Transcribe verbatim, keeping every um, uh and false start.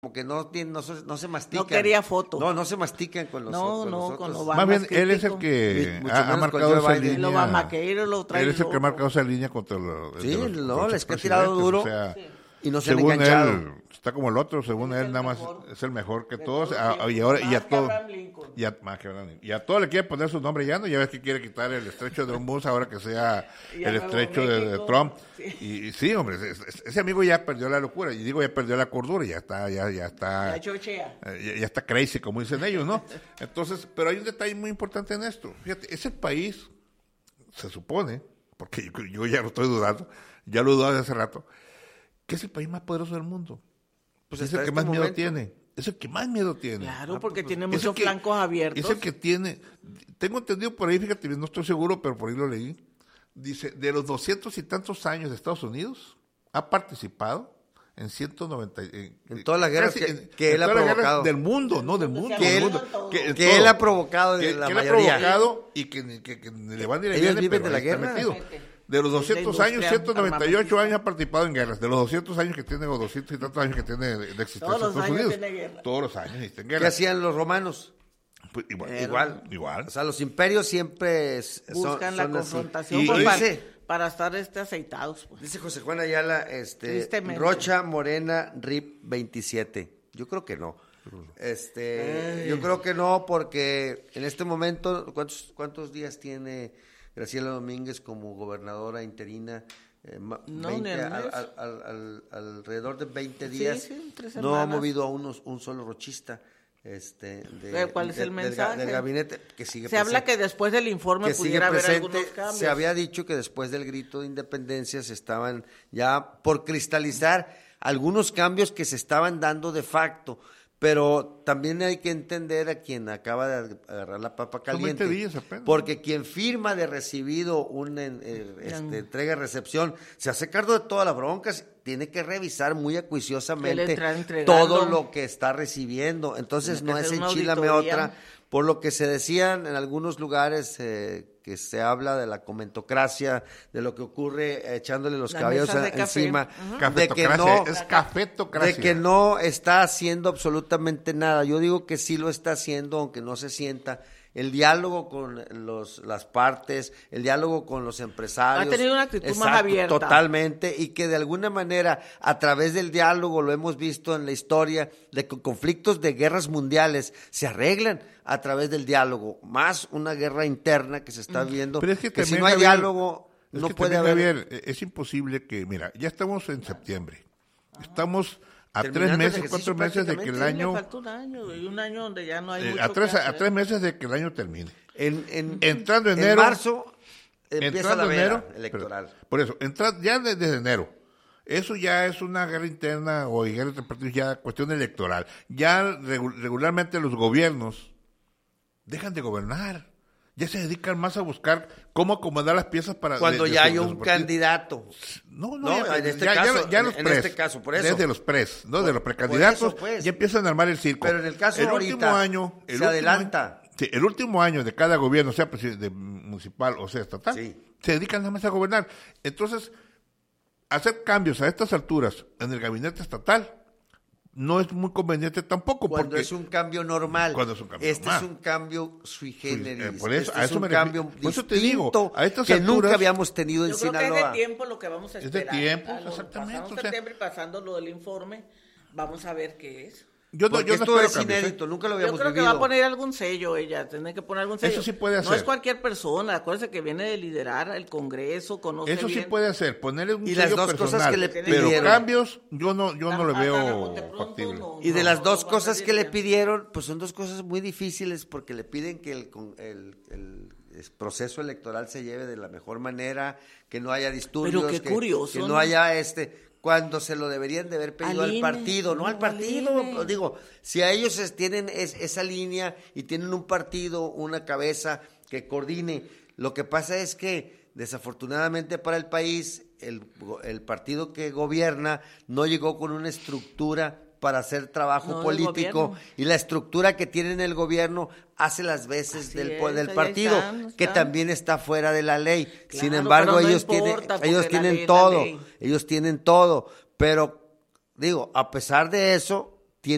como que no tiene, no, se- no se mastican. No quería foto. No, no se mastican con los, No, con no, los con otros. Obama. Más bien, él es el crítico. que Mucho ha, ha menos con marcado Joe esa Biden. línea. El Obamacare lo trae Él es el que loco. ha marcado esa línea contra los. Sí, de los- no, contra los les que ha tirado presidentes, duro. O sea, Y no se han según enganchado. él, está como el otro, según Es él, el nada más mejor. es el mejor que De todos. todos a- los tiempos. y ahora, y Más a que todo. Abraham Lincoln. Y a, más que Abraham Lincoln. Y a todo le quiere poner su nombre ya, ¿no? Ya ves que quiere quitar el estrecho de Hormuz ahora que sea Y a el Nuevo estrecho de, de México. Trump. Sí. Y, y sí, hombre, es- es- ese amigo ya perdió la locura. Y digo, ya perdió la cordura, ya está, ya, ya está. La chochea. Eh, Ya, ya está crazy, como dicen ellos, ¿no? Entonces, pero hay un detalle muy importante en esto. Fíjate, ese país, se supone, porque yo, yo ya lo estoy dudando, ya lo he dudado desde hace rato, que es el país más poderoso del mundo. Pues es hasta el que este más miedo momento. tiene. Es el que más miedo tiene. Claro, porque pues, tiene Es el muchos que- flancos abiertos. Es el que tiene, tengo entendido por ahí, fíjate, no estoy seguro, pero por ahí lo leí. Dice, de los doscientos y tantos años de Estados Unidos, ha participado en ciento noventa. En, En todas las guerras casi que- en- que en él ha todas las guerras provocado. del mundo, no del mundo. Que del él- mundo. en que todo. él ha provocado de que, la que él ha mayoría. provocado y que, que, que ni le van ni le Ellos viene, viven pero de la ahí está guerra. metido. Fíjate. De los La doscientos industria años, ciento noventa y ocho armamentista. años ha participado en guerras. De los doscientos años que tiene, o doscientos y tantos años que tiene de, de existencia Todos los Estados años Unidos. tiene guerra. Todos los años está en ¿Qué guerra. hacían los romanos? Pues, igual, Era- igual, igual. O sea, los imperios siempre es- son, Buscan la son así. confrontación Y- pues, y para, dice- para estar este, aceitados. Pues. Dice José Juan Ayala, este, Tristemente. Rocha Morena R I P veintisiete. Yo creo que no. Este, Ay. yo creo que no, porque en este momento, ¿cuántos, cuántos días tiene Graciela Domínguez como gobernadora interina? Eh, ma- No, veinte, ni al al- mes. al- al- al- alrededor de veinte Sí, días. sí, tres no ha semanas. movido a unos, un solo rochista. Este, de- ¿Cuál es el de- del ga- mensaje? Del, gabinete que sigue Se habla presente. que después del informe que sigue pudiera haber presente. algunos cambios. Se había dicho que después del grito de independencia se estaban ya por cristalizar algunos cambios que se estaban dando de facto, pero también hay que entender a quien acaba de agarrar la papa Son caliente, veinte días apenas. porque quien firma de recibido una eh, este, entrega-recepción se hace cargo de todas las broncas, tiene que revisar muy Que acuiciosamente le está entregando. todo lo que está recibiendo, entonces Tiene no que es hacer una enchilame auditoría. otra. Por lo que se decían en algunos lugares eh, que se habla de la comentocracia, de lo que ocurre eh, echándole los Las cabellos mesas de a- café. encima, Ujú. de que Cafetocracia, no, es cafetocracia. de que no está haciendo absolutamente nada. Yo digo que sí lo está haciendo, aunque no se sienta. El diálogo con los, las partes, el diálogo con los empresarios. Ha tenido una actitud más Exacto, abierta. Totalmente, y que de alguna manera, a través del diálogo, lo hemos visto en la historia, de que conflictos de guerras mundiales se arreglan a través del diálogo, más una guerra interna que se está viendo, Pero es que, que si también, no hay Javier, diálogo, es no que puede también, haber... Javier, eh, es imposible que, mira, ya estamos en septiembre. Estamos a Terminando tres el meses, ejercicio cuatro meses de que el Sí, le año... falta un año, y un año donde ya no hay eh, mucho a, tres, que a hacer. tres meses de que el año termine. En, en- Entrando en enero- marzo empieza Entrando la veda enero, electoral. pero- por eso, entra, ya de- desde enero. Eso ya es una guerra interna o guerra entre partidos, ya cuestión electoral. Ya regu- regularmente los gobiernos dejan de gobernar. Ya se dedican más a buscar cómo acomodar las piezas para... Cuando de- de ya su- hay de su un partido. candidato. No, no, No, ya, en este ya- ya- caso, ya los en pres, este caso, por eso. Desde los pres, ¿no? Por- de los por precandidatos, eso, pues. ya empiezan a armar el circo. Pero en el caso el ahorita, último año, el se último adelanta. año- sí, el último año de cada gobierno, sea presi- de municipal o sea estatal, Sí. se dedican nada más a gobernar. Entonces, hacer cambios a estas alturas en el gabinete estatal no es muy conveniente tampoco. Cuando porque es un cambio normal. Cuando es un cambio este normal. es un cambio sui generis. eh, por eso, este a es eso un me refiero. cambio Por eso te digo, distinto a estas que alturas- nunca habíamos tenido en Yo creo que Sinaloa. es de tiempo lo que vamos a Es de esperar. tiempo, A lo- exactamente, Pasando o sea- septiembre, pasando lo del informe, vamos a ver qué es. yo no, Porque yo no esto espero es cambios, ¿eh? inédito, nunca lo Yo habíamos creo que vivido. va a poner algún sello ella, tiene que poner algún sello. Eso sí puede No hacer. es cualquier persona, acuérdese que viene de liderar el Congreso, conoce Eso sí bien. puede hacer, ponerle un Y las sello dos cosas personal, que le pero pidieron. cambios yo no yo no le Tan- tan a veo bote pronto, factible. no. Y de las dos no, cosas no, que le no. pidieron, pues son dos cosas muy difíciles porque le piden que el, con- el, el es- proceso electoral se lleve de la mejor manera, que no haya disturbios, Pero qué que, curioso, que no ¿no? haya este, cuando se lo deberían de haber pedido Al al, I N E, partido, no al no, partido, al I N E. digo, si a ellos es- tienen es- esa línea y tienen un partido, una cabeza que coordine, lo que pasa es que desafortunadamente para el país, el, go- el partido que gobierna no llegó con una estructura para hacer trabajo No, el político gobierno. y la estructura que tiene en el gobierno hace las veces Así del, es, po- del ahí partido, están, que están. también está fuera de la ley. Sin Claro, embargo, pero no ellos importa, tienen, porque ellos la tienen ley es la todo, ley. ellos tienen todo, pero digo, a pesar de eso,